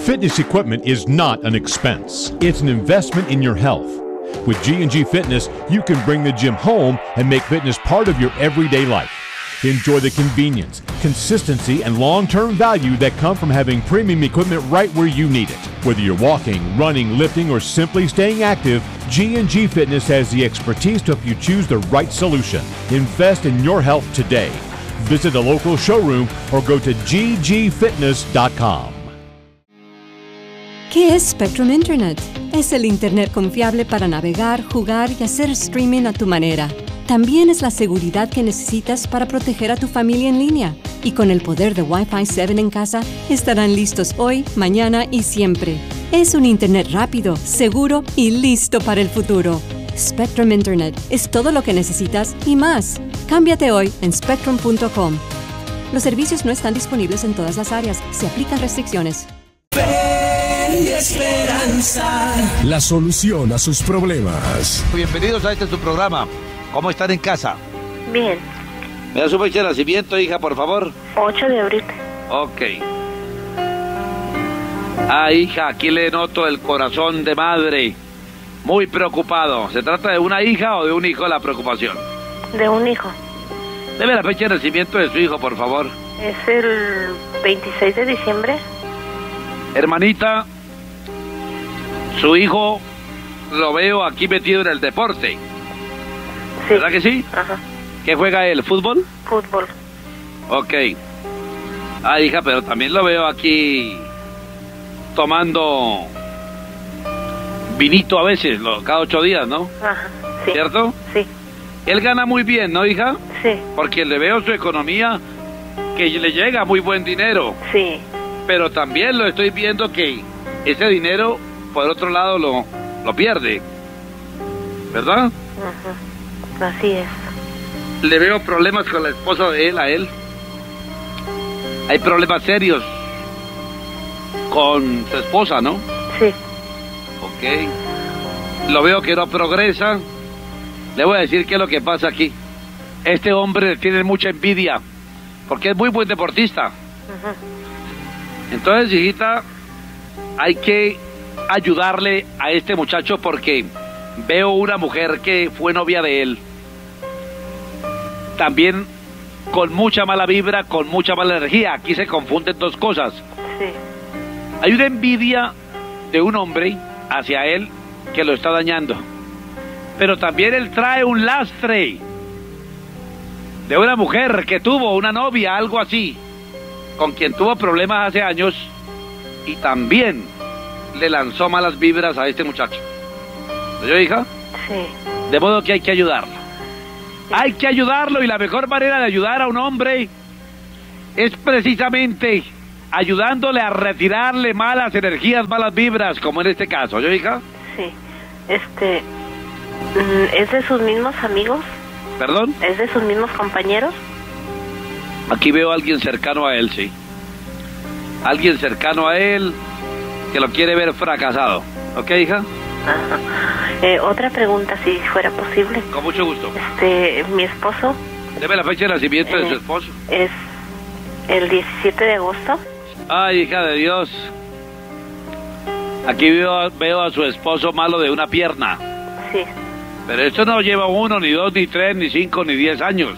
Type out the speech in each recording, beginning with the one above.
Fitness equipment is not an expense. It's an investment in your health. With G&G Fitness, you can bring the gym home and make fitness part of your everyday life. Enjoy the convenience, consistency, and long-term value that come from having premium equipment right where you need it. Whether you're walking, running, lifting, or simply staying active, G&G Fitness has the expertise to help you choose the right solution. Invest in your health today. Visit a local showroom or go to ggfitness.com. ¿Qué es Spectrum Internet? Es el Internet confiable para navegar, jugar y hacer streaming a tu manera. También es la seguridad que necesitas para proteger a tu familia en línea. Y con el poder de Wi-Fi 7 en casa, estarán listos hoy, mañana y siempre. Es un Internet rápido, seguro y listo para el futuro. Spectrum Internet es todo lo que necesitas y más. Cámbiate hoy en spectrum.com. Los servicios no están disponibles en todas las áreas. Se aplican restricciones. Y esperanza. La solución a sus problemas. Bienvenidos a su programa. ¿Cómo están en casa? Bien. ¿Me da su fecha de nacimiento, hija, por favor? 8 de abril. Ok. Ah, hija, aquí le noto el corazón de madre. Muy preocupado. ¿Se trata de una hija o de un hijo la preocupación? De un hijo. Deme la fecha de nacimiento de su hijo, por favor. Es el 26 de diciembre. Hermanita, su hijo lo veo aquí metido en el deporte. Sí. ¿Verdad que sí? Ajá. ¿Qué juega él? ¿Fútbol? Fútbol. Ok. Ah, hija, pero también lo veo aquí tomando vinito a veces, cada 8 días, ¿no? Ajá, sí. ¿Cierto? Sí. Él gana muy bien, ¿no, hija? Sí. Porque le veo su economía que le llega muy buen dinero. Sí. Pero también lo estoy viendo que ese dinero, por otro lado, lo pierde. ¿Verdad? Ajá. Así es. Le veo problemas con la esposa de él, a él. Hay problemas serios con su esposa, ¿no? Sí. Ok. Lo veo que no progresa. Le voy a decir qué es lo que pasa aquí. Este hombre tiene mucha envidia porque es muy buen deportista. Ajá. Entonces, hijita, hay que ayudarle a este muchacho porque veo una mujer que fue novia de él. También con mucha mala vibra, con mucha mala energía. Aquí se confunden dos cosas. Sí. Hay una envidia de un hombre hacia él que lo está dañando. Pero también él trae un lastre de una mujer que tuvo una novia, algo así, con quien tuvo problemas hace años y también le lanzó malas vibras a este muchacho. ¿Oyó, hija? Sí. De modo que hay que ayudarlo. Hay que ayudarlo y la mejor manera de ayudar a un hombre es precisamente ayudándole a retirarle malas energías, malas vibras, como en este caso. ¿Oyó, hija? Sí. ¿Es de sus mismos amigos? ¿Perdón? ¿Es de sus mismos compañeros? Aquí veo a alguien cercano a él, sí. Alguien cercano a él que lo quiere ver fracasado. ¿Ok, hija? Ajá. Otra pregunta, si fuera posible. Con mucho gusto. Mi esposo. Deme la fecha de nacimiento de su esposo. Es el 17 de agosto. Ay, hija de Dios. Aquí veo a su esposo malo de una pierna. Sí. Pero esto no lleva 1, ni 2, ni 3, ni 5, ni 10 años.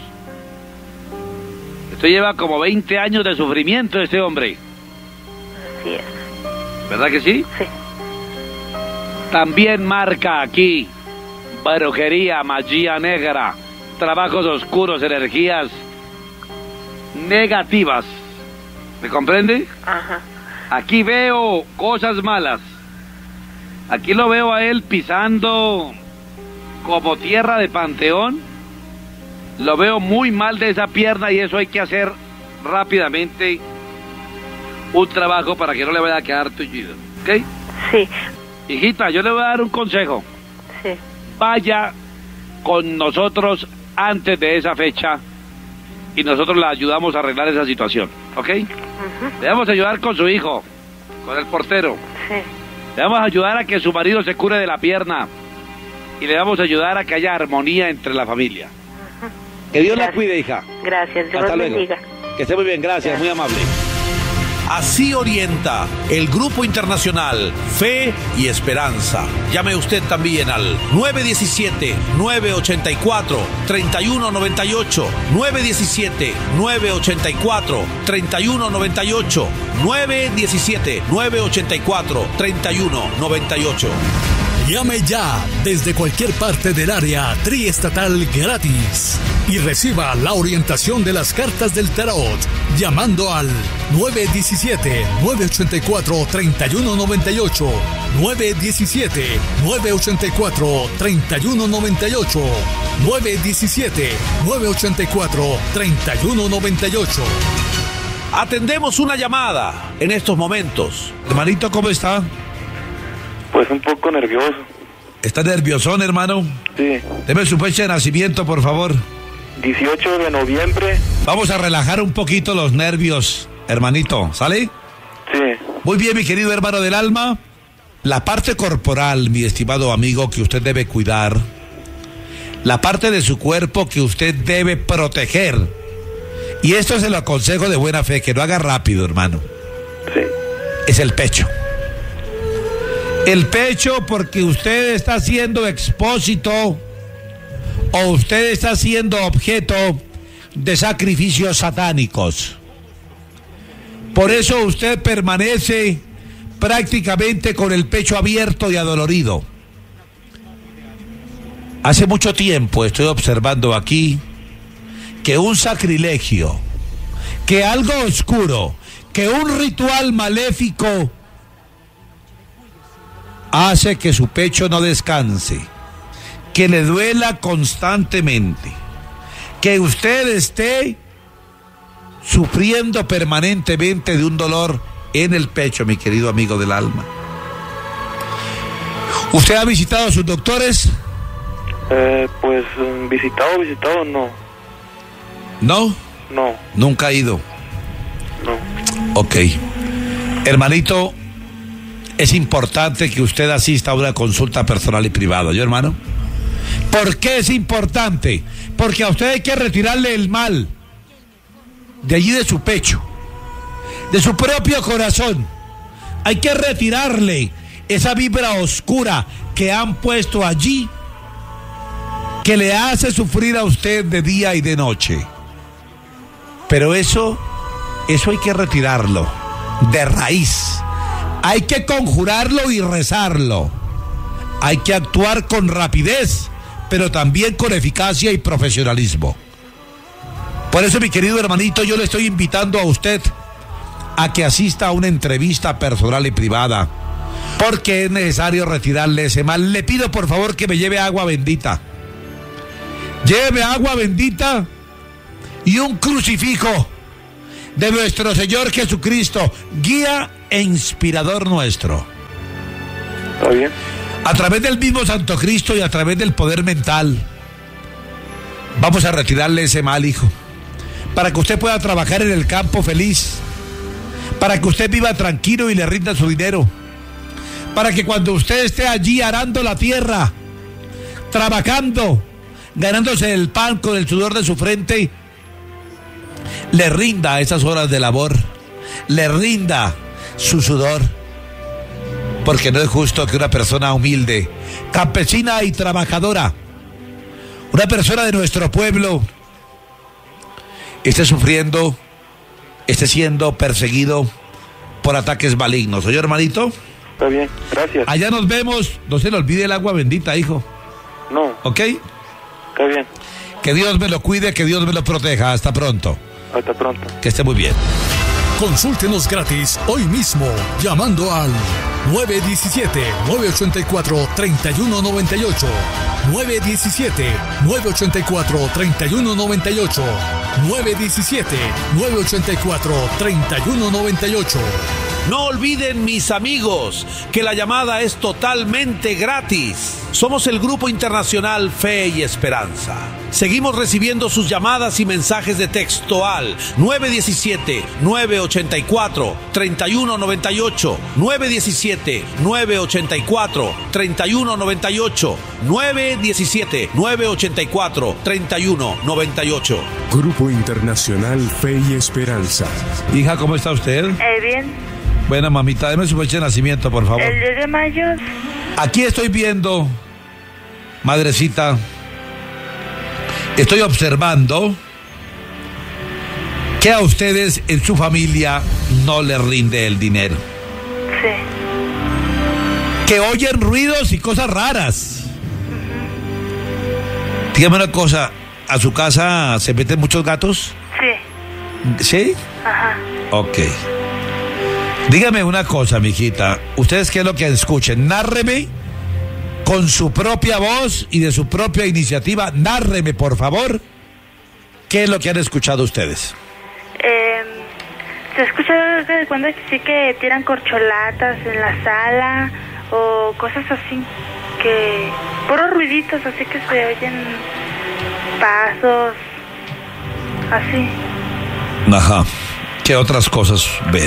Esto lleva como 20 años de sufrimiento este hombre. Así es. ¿Verdad que sí? Sí. También marca aquí brujería, magia negra, trabajos oscuros, energías negativas. ¿Me comprende? Ajá. Aquí veo cosas malas. Aquí lo veo a él pisando como tierra de panteón. Lo veo muy mal de esa pierna y eso hay que hacer rápidamente un trabajo para que no le vaya a quedar tullido. ¿Ok? Sí. Hijita, yo le voy a dar un consejo. Sí. Vaya con nosotros antes de esa fecha y nosotros la ayudamos a arreglar esa situación. ¿Ok? Le vamos a ayudar con su hijo, con el portero. Sí. Le vamos a ayudar a que su marido se cure de la pierna y le vamos a ayudar a que haya armonía entre la familia. Que Dios la cuide, hija. Gracias, Dios Hasta los luego. bendiga. Que esté muy bien, gracias, muy amable. Así orienta el Grupo Internacional Fe y Esperanza. Llame usted también al 917-984-3198, 917-984-3198, 917-984-3198. Llame ya desde cualquier parte del área triestatal gratis y reciba la orientación de las cartas del tarot llamando al 917-984-3198, 917-984-3198, 917-984-3198. Atendemos una llamada en estos momentos. Hermanito, ¿cómo está? Pues un poco nervioso. ¿Está nerviosón, hermano? Sí. Deme su fecha de nacimiento, por favor. 18 de noviembre. Vamos a relajar un poquito los nervios, hermanito, ¿sale? Sí. Muy bien, mi querido hermano del alma. La parte corporal, mi estimado amigo, que usted debe cuidar. La parte de su cuerpo que usted debe proteger. Y esto se lo aconsejo de buena fe, que lo haga rápido, hermano. Sí. Es el pecho. El pecho, porque usted está siendo expósito o usted está siendo objeto de sacrificios satánicos. Por eso usted permanece prácticamente con el pecho abierto y adolorido. Hace mucho tiempo estoy observando aquí que un sacrilegio, que algo oscuro, que un ritual maléfico hace que su pecho no descanse, que le duela constantemente, que usted esté sufriendo permanentemente de un dolor en el pecho, mi querido amigo del alma. ¿Usted ha visitado a sus doctores? Pues visitado no. ¿No? No. ¿Nunca ha ido? No. Ok. Hermanito, es importante que usted asista a una consulta personal y privada, ¿yo, hermano? ¿Por qué es importante? Porque a usted hay que retirarle el mal de allí de su pecho, de su propio corazón. Hay que retirarle esa vibra oscura que han puesto allí, que le hace sufrir a usted de día y de noche. Pero eso hay que retirarlo de raíz. Hay que conjurarlo y rezarlo. Hay que actuar con rapidez, pero también con eficacia y profesionalismo. Por eso, mi querido hermanito, yo le estoy invitando a usted a que asista a una entrevista personal y privada, porque es necesario retirarle ese mal. Le pido por favor que me lleve agua bendita. Lleve agua bendita y un crucifijo de nuestro Señor Jesucristo, guía e inspirador nuestro. ¿Está bien? A través del mismo Santo Cristo y a través del poder mental, vamos a retirarle ese mal, hijo, para que usted pueda trabajar en el campo feliz, para que usted viva tranquilo y le rinda su dinero, para que cuando usted esté allí arando la tierra, trabajando, ganándose el pan con el sudor de su frente, le rinda esas horas de labor, le rinda su sudor, porque no es justo que una persona humilde, campesina y trabajadora, una persona de nuestro pueblo, esté sufriendo, esté siendo perseguido por ataques malignos. ¿Oye, hermanito? Está bien, gracias. Allá nos vemos. No se le olvide el agua bendita, hijo. No. ¿Ok? Está bien. Que Dios me lo cuide, que Dios me lo proteja. Hasta pronto. Hasta pronto. Que esté muy bien. Consúltenos gratis hoy mismo llamando al 917-984-3198, 917-984-3198, 917-984-3198. No olviden, mis amigos, que la llamada es totalmente gratis. Somos el Grupo Internacional Fe y Esperanza. Seguimos recibiendo sus llamadas y mensajes de texto al 917-984-3198, 917-984-3198, 917-984-3198. Grupo Internacional Fe y Esperanza. Hija, ¿cómo está usted? Bien. Bueno, mamita, deme su fecha de nacimiento, por favor. El 10 de mayo. Aquí estoy viendo, madrecita, estoy observando que a ustedes en su familia no les rinde el dinero. Sí. Que oyen ruidos y cosas raras. Dígame una cosa, ¿a su casa se meten muchos gatos? Sí. ¿Sí? Ajá. Ok. Dígame una cosa, mijita. ¿Ustedes qué es lo que escuchen? Nárreme con su propia voz y de su propia iniciativa. Nárreme, por favor. ¿Qué es lo que han escuchado ustedes? Se escucha de cuando sí que tiran corcholatas en la sala o cosas así, que puros ruiditos, así que se oyen pasos, así. Ajá. ¿Qué otras cosas ven?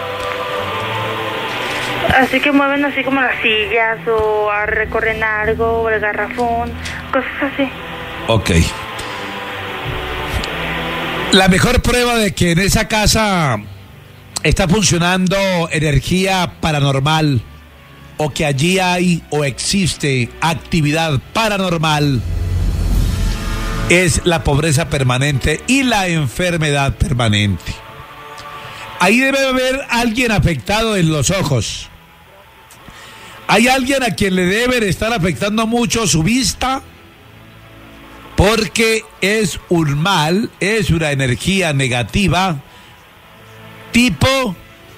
Así que mueven así como las sillas o recorren algo, o el garrafón, cosas así. Ok. La mejor prueba de que en esa casa está funcionando energía paranormal o que allí hay o existe actividad paranormal es la pobreza permanente y la enfermedad permanente. Ahí debe haber alguien afectado en los ojos. Hay alguien a quien le deben estar afectando mucho su vista, porque es un mal, es una energía negativa tipo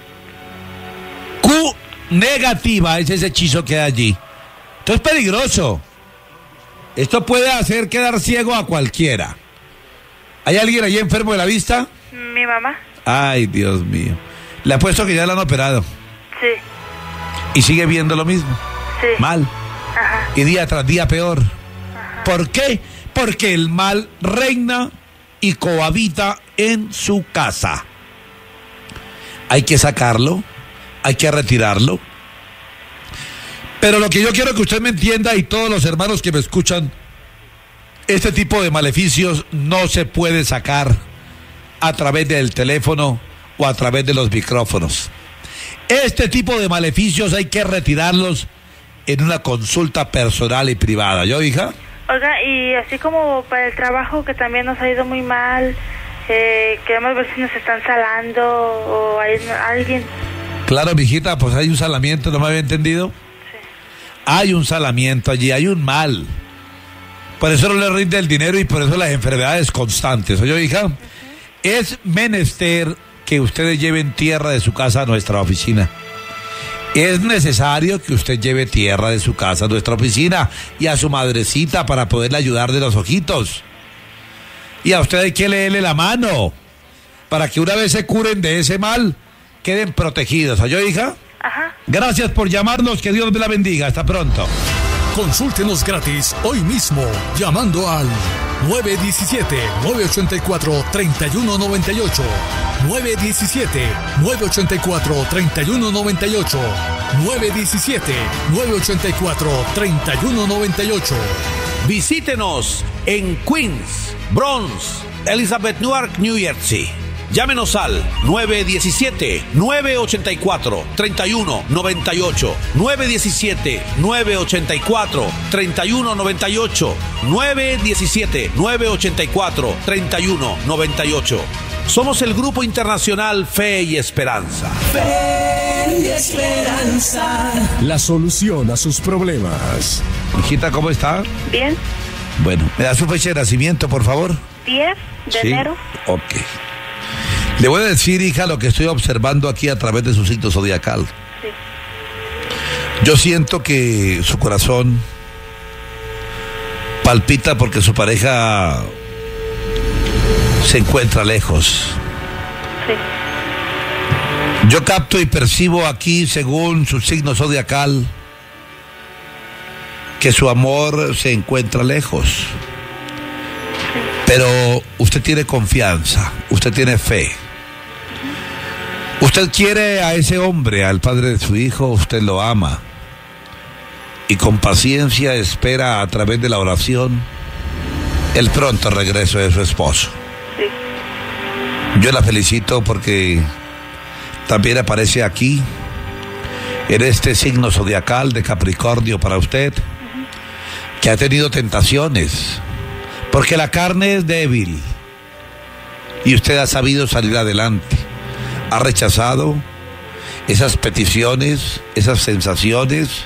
Q negativa, es ese hechizo que hay allí. Esto es peligroso. Esto puede hacer quedar ciego a cualquiera. ¿Hay alguien allí enfermo de la vista? Mi mamá. Ay, Dios mío. Le apuesto que ya la han operado. Sí. Y sigue viendo lo mismo. Sí. Mal. Ajá. Y día tras día peor. Ajá. ¿Por qué? Porque el mal reina y cohabita en su casa. Hay que sacarlo, hay que retirarlo. Pero lo que yo quiero que usted me entienda, y todos los hermanos que me escuchan, este tipo de maleficios no se puede sacar a través del teléfono o a través de los micrófonos. Este tipo de maleficios hay que retirarlos en una consulta personal y privada. ¿Yo, hija? Oiga, y así como para el trabajo, que también nos ha ido muy mal, que además vecinos están salando o hay alguien. Claro, mijita, pues hay un salamiento, ¿no me había entendido? Sí. Hay un salamiento allí, hay un mal. Por eso no le rinde el dinero y por eso las enfermedades constantes. ¿Oye, hija? Es menester que ustedes lleven tierra de su casa a nuestra oficina. Es necesario que usted lleve tierra de su casa a nuestra oficina y a su madrecita para poderle ayudar de los ojitos. Y a usted hay que leerle la mano para que una vez se curen de ese mal, queden protegidos. ¿Oyó, hija? Ajá. Gracias por llamarnos, que Dios me la bendiga. Hasta pronto. Consúltenos gratis hoy mismo llamando al 917-984-3198. 917-984-3198. 917-984-3198. Visítenos en Queens, Bronx, Elizabeth, Newark, New Jersey. Llámenos al 917-984-3198. 917-984-3198. 917-984-3198. Somos el Grupo Internacional Fe y Esperanza. Fe y Esperanza. La solución a sus problemas. Hijita, ¿cómo está? Bien. Bueno, ¿me da su fecha de nacimiento, por favor? 10 de enero. Ok. Le voy a decir, hija, lo que estoy observando aquí a través de su signo zodiacal. Sí. Yo siento que su corazón palpita porque su pareja se encuentra lejos. Sí. Yo capto y percibo aquí, según su signo zodiacal, que su amor se encuentra lejos. Pero usted tiene confianza, usted tiene fe. Usted quiere a ese hombre, al padre de su hijo, usted lo ama. Y con paciencia espera a través de la oración el pronto regreso de su esposo. Sí. Yo la felicito porque también aparece aquí, en este signo zodiacal de Capricornio para usted, que ha tenido tentaciones, porque la carne es débil y usted ha sabido salir adelante. Ha rechazado esas peticiones, esas sensaciones.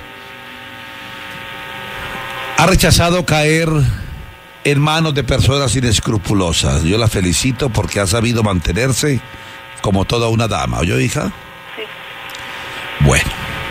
Ha rechazado caer en manos de personas inescrupulosas. Yo la felicito porque ha sabido mantenerse como toda una dama. ¿Oyó, hija? Sí. Bueno.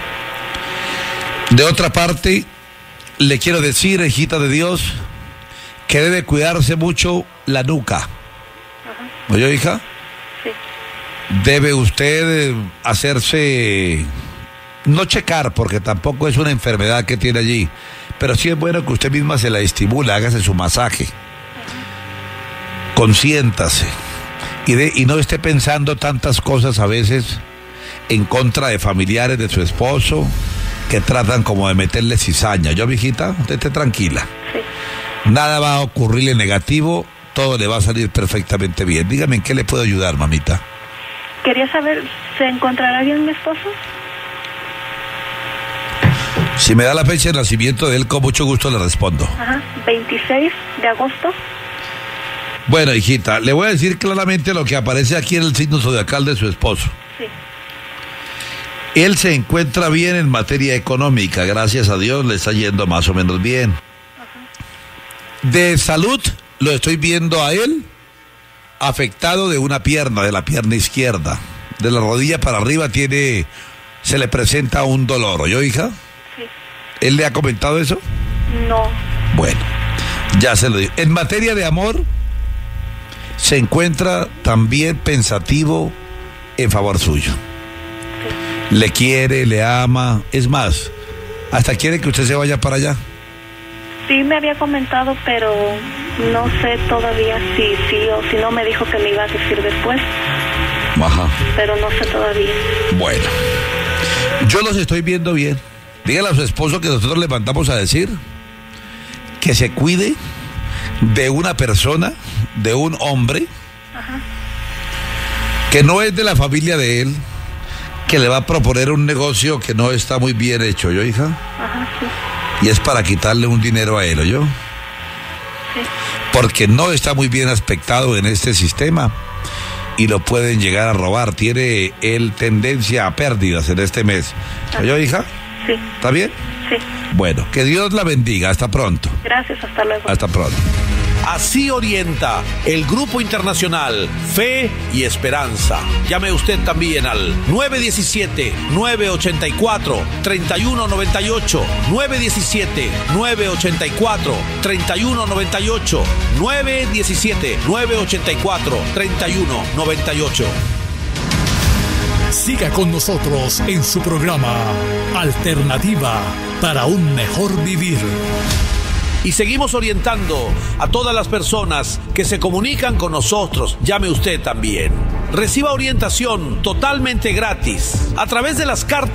De otra parte, le quiero decir, hijita de Dios, que debe cuidarse mucho la nuca. Ajá. ¿Oyó, hija? Sí. Debe usted hacerse, no checar, porque tampoco es una enfermedad que tiene allí, pero sí es bueno que usted misma se la estimule, hágase su masaje. Consiéntase y no esté pensando tantas cosas a veces en contra de familiares de su esposo que tratan como de meterle cizaña. Yo, mijita, usted esté tranquila. Sí. Nada va a ocurrirle negativo, todo le va a salir perfectamente bien. Dígame, ¿en qué le puedo ayudar, mamita? Quería saber, ¿se encontrará bien mi esposo? Si me da la fecha de nacimiento de él, con mucho gusto le respondo. Ajá, 26 de agosto. Bueno, hijita, le voy a decir claramente lo que aparece aquí en el signo zodiacal de su esposo. Sí. Él se encuentra bien en materia económica, gracias a Dios le está yendo más o menos bien. De salud, lo estoy viendo a él afectado de una pierna, de la pierna izquierda. De la rodilla para arriba se le presenta un dolor. ¿Oyó, hija? Sí. ¿Él le ha comentado eso? No. Bueno, ya se lo digo. En materia de amor, se encuentra también pensativo en favor suyo. Sí. Le quiere, le ama, es más, hasta quiere que usted se vaya para allá. Sí me había comentado, pero no sé todavía si sí o si no. Me dijo que me iba a decir después. Ajá. Pero no sé todavía. Bueno, yo los estoy viendo bien. Dígale a su esposo que nosotros le mandamos a decir que se cuide de una persona, de un hombre, Ajá. que no es de la familia de él, que le va a proponer un negocio que no está muy bien hecho. ¿Yo, hija? Ajá, sí. Y es para quitarle un dinero a él, ¿oyó? Sí. Porque no está muy bien aspectado en este sistema y lo pueden llegar a robar. Tiene él tendencia a pérdidas en este mes. ¿Oyó, hija? Sí. ¿Está bien? Sí. Bueno, que Dios la bendiga. Hasta pronto. Gracias, hasta luego. Hasta pronto. Así orienta el Grupo Internacional Fe y Esperanza. Llame usted también al 917-984-3198, 917-984-3198, 917-984-3198. Siga con nosotros en su programa Alternativa para un mejor vivir. Y seguimos orientando a todas las personas que se comunican con nosotros. Llame usted también. Reciba orientación totalmente gratis a través de las cartas